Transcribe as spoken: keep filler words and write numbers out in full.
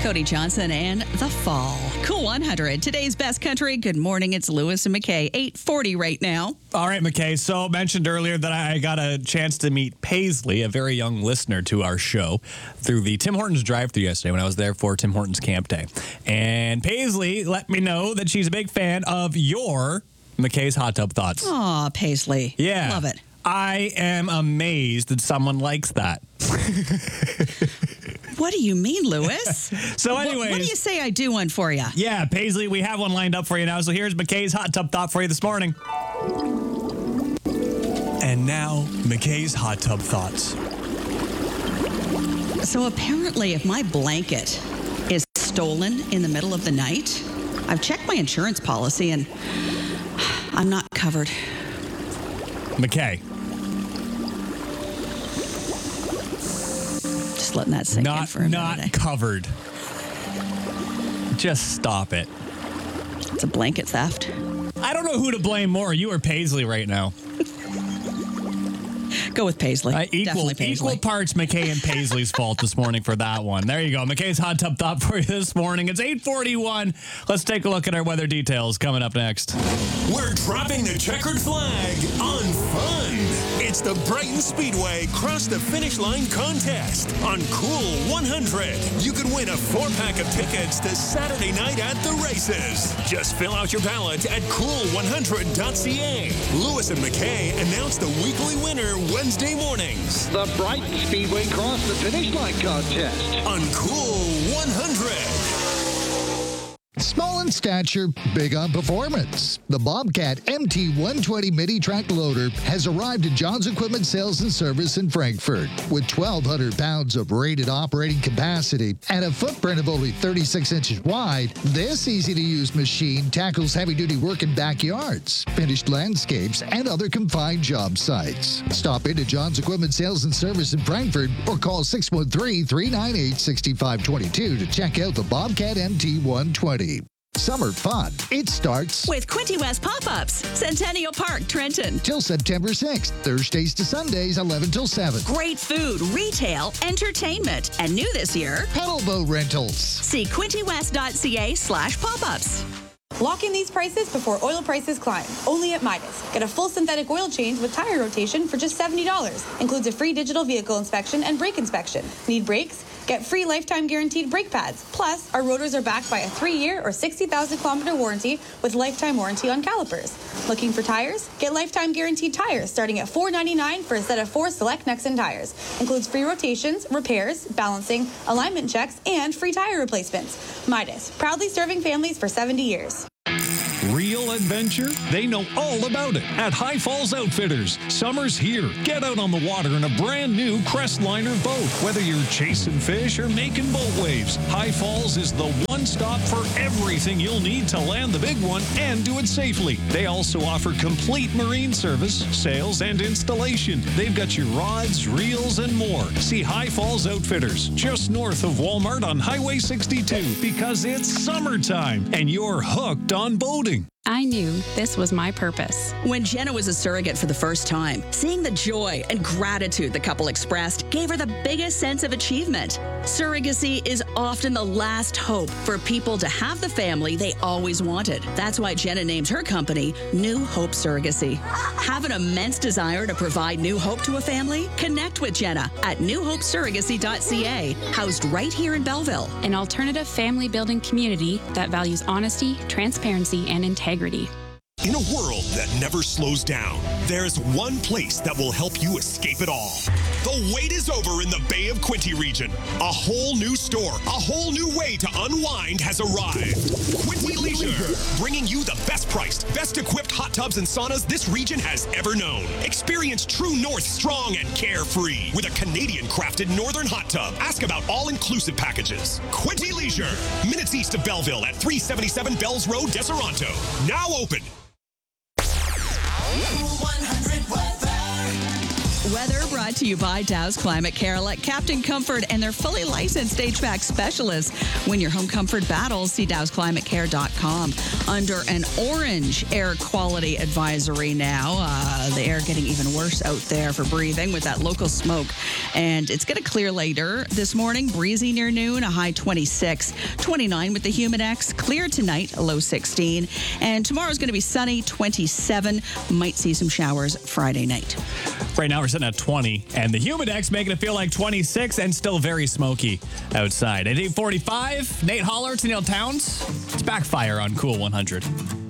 Cody Johnson and The Fall. Cool one hundred. Today's best country. Good morning. It's Lewis and McKay. eight forty right now. All right, McKay. So mentioned earlier that I got a chance to meet Paisley, a very young listener to our show, through the Tim Hortons drive-thru yesterday when I was there for Tim Hortons Camp Day. And Paisley let me know that she's a big fan of your McKay's Hot Tub Thoughts. Aw, Paisley. Yeah. Love it. I am amazed that someone likes that. What do you mean, Lewis? So What- anyways. What, do you say I do one for you? Yeah, Paisley, we have one lined up for you now. So here's McKay's Hot Tub Thought for you this morning. And now, McKay's Hot Tub Thoughts. So apparently, if my blanket is stolen in the middle of the night, I've checked my insurance policy and I'm not covered. McKay. Just letting that sink in Not, for a not minute. covered. Just stop it. It's a blanket theft. I don't know who to blame more, you or Paisley right now. Go with Paisley. Uh, equal, Definitely Paisley. equal parts McKay and Paisley's fault this morning for that one. There you go. McKay's Hot Tub Thought for you this morning. It's eight forty-one. Let's take a look at our weather details coming up next. We're dropping the checkered flag on fun. It's the Brighton Speedway Cross the Finish Line contest on Cool one hundred. You can win a four-pack of tickets to Saturday night at the races. Just fill out your ballot at cool one hundred dot c a. Lewis and McKay announce the weekly winner Wednesday mornings The Brighton Speedway Cross the Finish Line contest. on Cool one hundred. Small in stature, big on performance. The Bobcat M T one twenty mini track loader has arrived at John's Equipment Sales and Service in Frankfort. With twelve hundred pounds of rated operating capacity and a footprint of only thirty-six inches wide, this easy-to-use machine tackles heavy-duty work in backyards, finished landscapes, and other confined job sites. Stop into John's Equipment Sales and Service in Frankfort or call six one three, three nine eight, six five two two to check out the Bobcat M T one twenty. Summer fun. It starts With Quinty West Pop-Ups, Centennial Park, Trenton. till September sixth, Thursdays to Sundays, eleven till seven. Great food, retail, entertainment, and new this year, Pedal boat rentals. see quintywest.ca slash pop-ups. Lock in these prices before oil prices climb. Only at Midas. Get a full synthetic oil change with tire rotation for just seventy dollars. Includes a free digital vehicle inspection and brake inspection. Need brakes? Get free lifetime guaranteed brake pads. Plus, our rotors are backed by a three-year or sixty thousand kilometer warranty with lifetime warranty on calipers. Looking for tires? Get lifetime guaranteed tires starting at four ninety-nine for a set of four select Nexen tires. Includes free rotations, repairs, balancing, alignment checks, and free tire replacements. Midas, proudly serving families for seventy years. Real adventure? They know all about it at High Falls Outfitters. Summer's here. Get out on the water in a brand new Crestliner boat. Whether you're chasing fish or making boat waves, High Falls is the one stop for everything you'll need to land the big one and do it safely. They also offer complete marine service, sales, and installation. They've got your rods, reels, and more. See High Falls Outfitters just north of Walmart on Highway sixty-two because it's summertime and you're hooked on boating. I knew this was my purpose. When Jenna was a surrogate for the first time, seeing the joy and gratitude the couple expressed gave her the biggest sense of achievement. Surrogacy is often the last hope for people to have the family they always wanted. That's why Jenna named her company New Hope Surrogacy. Have an immense desire to provide new hope to a family? Connect with Jenna at new hope surrogacy dot c a, housed right here in Belleville. An alternative family building community that values honesty, transparency, and integrity. In a world that never slows down, there's one place that will help you escape it all. The wait is over in the Bay of Quinte region. A whole new store, a whole new way to unwind has arrived. Quinte Leisure, bringing you the best priced, best equipped hot tubs and saunas this region has ever known. Experience True North strong and carefree with a Canadian crafted Northern hot tub. Ask about all-inclusive packages. Quinte Leisure, minutes east of Belleville at three seventy-seven Bells Road, Deseronto. Now open. Weather brought Brought to you by Dow's Climate Care. Let Captain Comfort and their fully licensed H V A C specialists win your home comfort battles. See dows climate care dot com. Under an orange air quality advisory now. Uh, the air getting even worse out there for breathing with that local smoke. And it's going to clear later this morning. Breezy near noon, a high twenty-six. twenty-nine with the Humidex. Clear tonight, a low sixteen. And tomorrow's going to be sunny, twenty-seven. Might see some showers Friday night. Right now we're sitting at twenty, and the Humidex making it feel like twenty-six and still very smoky outside. At eight forty-five, Nate Holler to Neil Towns. It's Backfire on Cool one hundred.